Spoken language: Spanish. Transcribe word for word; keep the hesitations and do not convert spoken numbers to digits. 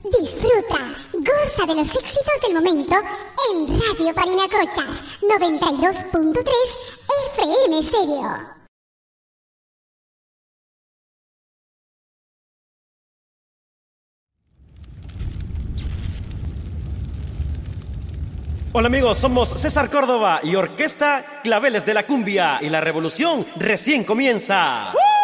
Disfruta, goza de los éxitos del momento en Radio Parinacochas noventa y dos punto tres F M Stereo. Hola amigos, somos César Córdoba y Orquesta Claveles de la Cumbia y la revolución recién comienza. ¡Uh!